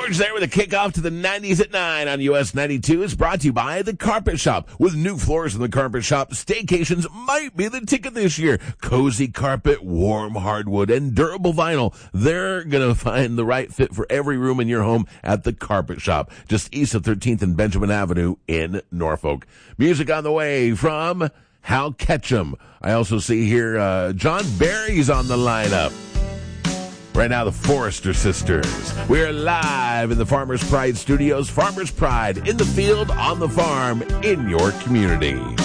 George there with a kickoff to the 90s at 9 on US 92 is brought to you by The Carpet Shop. With new floors in The Carpet Shop, staycations might be the ticket this year. Cozy carpet, warm hardwood, and durable vinyl. They're going to find the right fit for every room in your home at The Carpet Shop, just east of 13th and Benjamin Avenue in Norfolk. Music on the way from Hal Ketchum. I also see here John Barry's on the lineup. Right now, the Forrester Sisters. We're live in the Farmers Pride Studios. Farmers Pride in the field, on the farm, in your community.